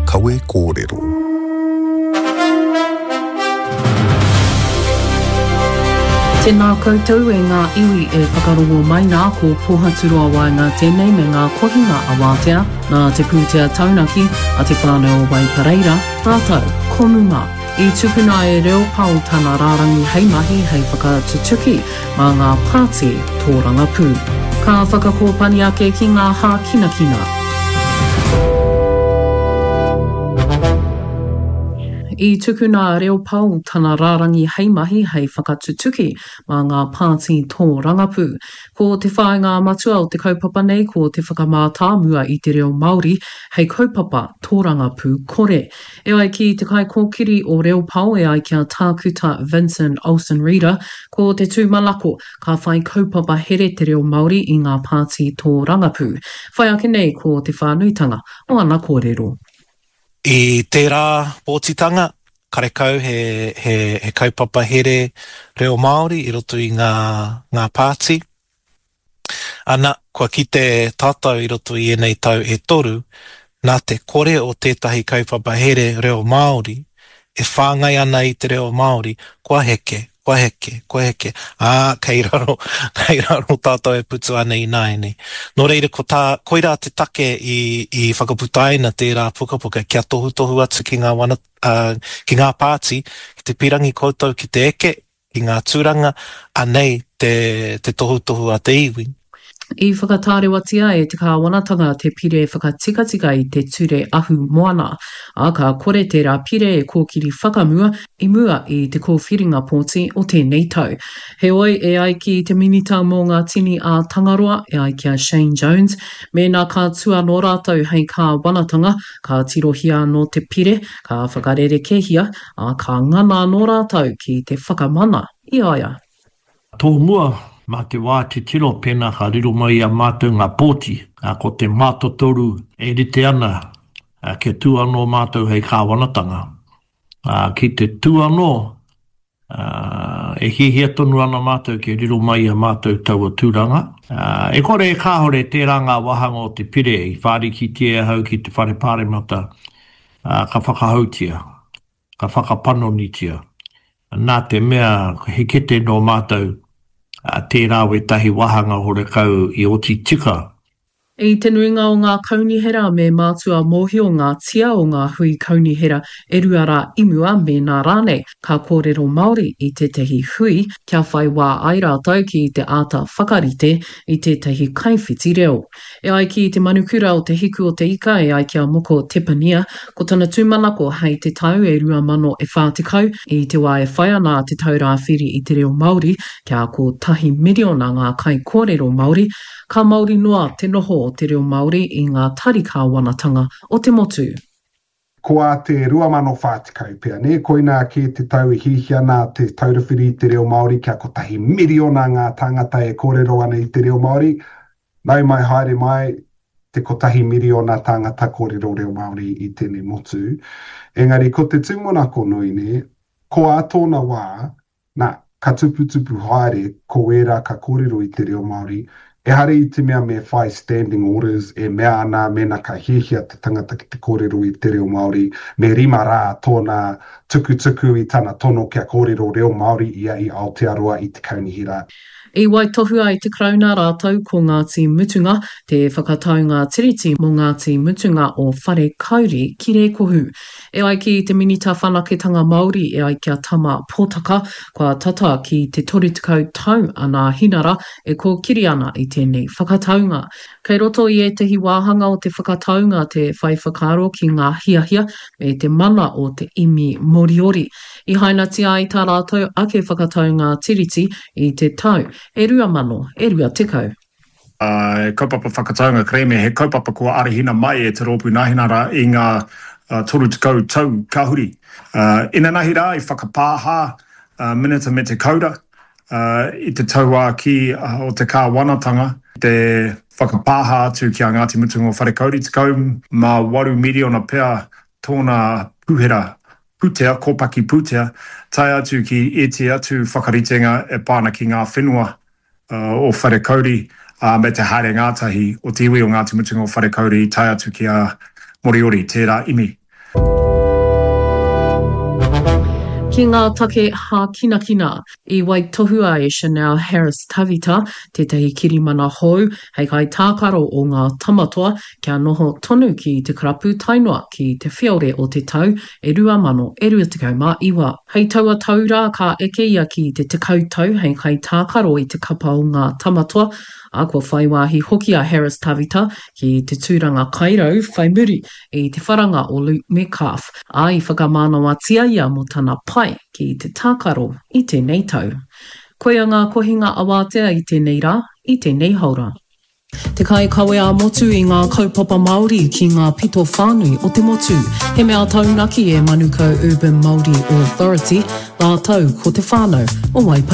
kawe kōrero. Tēnā koutou e ngā iwi e whakarongo mai nā ko pōhaturoa wai ngā tēnei me ngā kohinga awātea, nā te pūtea taunaki a te whānau wai pareira, rātau, konunga. I tupuna e reo pau tana rārangi hei mahi hei whakatutuki mā ngā pāti tō rangapū. Ka whakakōpani ake ki ngā hā kinakina. I tukuna reo pau tana rārangi hei mahi hei whakatutuki mā ngā pāti tō rangapū. Ko te whāinga matua o te kaupapa nei ko te whakamātāmua i te reo Māori hei kaupapa tō rangapū kore. E ai ki te kai kōkiri o reo pau e ai kia tākuta Vincent Olsen Reader ko te tūmalako ka whai kaupapa here te reo Māori i ngā pāti tō rangapū. Whai ake nei ko te whānuitanga o ana kōrero. I tērā pōtitanga, karekau he kaupapa here reo Māori i roto i ngā pāti. Ana, kua ki te tātou i roto i enei tau e toru, nā te kore o tētahi kaupapa here reo Māori, e whāngai ana i te reo Māori, kua heke. Kei raro tātou e putu ana i nāene. Nō reira, koira te take i whakaputaina tērā pukapuka, kia tohu atu ki ngā pāti, ki te pirangi koutou ki te eke, ki ngā tūranga, anei te tohu a te iwi. I whakatārewatia e te kāwanatanga te pire whakatika i te ture ahu moana, a ka kore tērā pire e kōkiri whakamua I mua I te kōwhiringa pōti o tēnei tau. He oi e ai ki te minita mō ngā tini a Tangaroa e ai kia Shane Jones, me nā ka tua nō rātou hei kāwanatanga, ka tirohia no te pire, ka whakarerekehia, a ka ngana nō rātou ki te whakamana I aia. Tō mua, mā te wā te tiro pēnā ka riro mai a mātou ngā pōti, ko te mātotoru e rite ana ke tūano mātou hei kāwanatanga. Ki te tūano e hihia tonu ana mātou ke riro mai a mātou taua tūranga. E kore e kāhore tērā ngā wahanga o te pire I whāriki tia hau ki te whare pāremata ka whakahautia, ka whakapanonitia. Nā te mea he kete no mātou tērā we tahi wahanga hore kau I oti tika. I te nuinga o ngā kaunihera me mātua mōhi o ngā tia o ngā hui kaunihera e ruara imua me nā rānei ka kōrero Māori I te tehi hui kia whai wā ai rātou ki te āta whakarite I te tehi kaiwhiti reo. E ai ki te manukura o te hiku o te ika e ai kia moko tepania ko tana tūmanako hei te tau e 2040 I te wā e whai ana te taurāwhiri I te reo Māori kia ko 1 miliona ngā kai kōrero Māori ka Māori noa te noho o te reo Māori I ngā tari kāwanatanga o te motu. Koa te 2040 pia, ne? Koina ki te tau I hihia nā te taurawhiri I te reo Māori kia ko 1 miliona ngā tangata e kōrero ana I te reo Māori. Nau mai haere mai te ko 1 miliona tangata kōrero reo Māori I tēnei motu. Engari, ko te tūmonako nui ne, ko a tōna wā, nā, ka tuputupu haere ko era ka kōrero I te reo Māori, e hare I te mea me whai standing orders, e mea ana mena ka hihia te tangata ki te kōrero I te reo Māori, me rima rā tōna tukutuku I tana tono kia kōrero reo Māori ia I Aotearoa I te kaunihira. I wai tohu ai te krauna rātou ko Ngāti Mutunga, te whakataunga tiriti mō Ngāti Mutunga o Whare Kauri ki Rekohu. E ai ki te minita whanaketanga Māori e ai kia tama pōtaka, kua tata ki te 30 tau ana hinara e ko kiri ana I tēnei whakataunga. Kei roto I e tehi wāhanga o te whakataunga te whai whakaro ki ngā hiahia e te mana o te imi Moriori. I haina tia I tā rātou ake whakataunga tiriti I te tau. E rua mano, e rua tikau. Kaupapa whakataunga kreme, he kaupapa kua arihina mai e te rōpū nahinara I ngā 30 tau kahuri. Ina nahi rā I whakapāha minita me te kaura I te taua ki o te kāwanatanga, te whakapāha atu ki a Ngāti Mutunga o Whare Kauri, te kau mā 8 miliona pea tōna puhera putea, kōpaki putea, tai atu ki e te atu whakaritenga e pāna ki ngā whenua o Whare Kauri, me te haere ngātahi o te iwi o Ngāti Mutunga o Whare Kauri, tai atu ki a Moriori, tērā imi. Ki ngā take hā kina kina I wai tohua e Chanel Harris Tavita, tētahi kirimana hou, hei kai tākaro o ngā tamatoa, kia noho tonu ki te karapu tainoa ki te whiaore o te tau, e 2021. Hei taua taura ka eke ia ki te tekau tau, hei kai tākaro I te kapa o ngā tamatoa, a kua whaiwahi hoki a Harris Tavita ki te tūranga kairau whai muri I te wharanga o Luke Metcalf, a I whakamānawatia ia mo tana pai ki te tākaro I tēnei tau. Koia ngā kohinga awatea I tēnei rā, I tēnei haura. Te kai kawe a motu I ngā kaupapa Māori ki ngā pito whānui o te motu. He mea taunaki e Manukau Urban Māori Authority, la tau ko te whānau o Waipa.